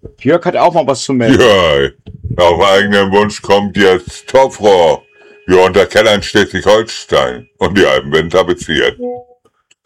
Jörg hat auch mal was zu melden. Ja, auf eigenen Wunsch kommt jetzt Topfrohr. Wir unterkellern Schleswig-Holstein und die Alpen werden tapeziert.